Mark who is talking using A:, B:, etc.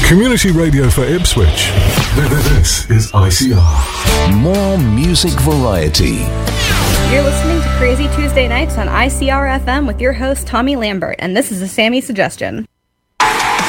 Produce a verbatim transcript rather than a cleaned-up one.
A: Community radio for Ipswich. This is I C R.
B: More music variety.
C: You're listening to Crazy Tuesday Nights on I C R F M with your host, Tommy Lambert, and this is a Sammy suggestion.